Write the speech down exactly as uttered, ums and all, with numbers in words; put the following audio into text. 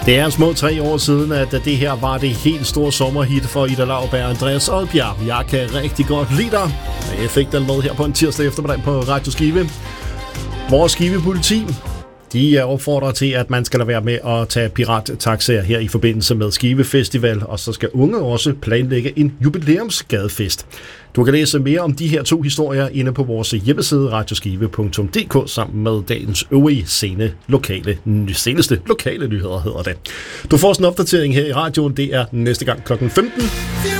Det er små tre år siden, at det her var det helt store sommerhit for Ida Lauberg og Andreas Odbjerg. Jeg kan rigtig godt lide dig. Jeg fik den med her på en tirsdag eftermiddag på Radio Skive. Vores Skive politi, de er opfordret til, at man skal lade være med at tage pirattaxaer her i forbindelse med Skive Festival, og så skal unge også planlægge en jubilæumsgadefest. Du kan læse mere om de her to historier inde på vores hjemmeside radioskive punktum d k sammen med dagens øvrige scene lokale, seneste lokale nyheder hedder det. Du får sådan en opdatering her i radioen, det er næste gang klokken femten.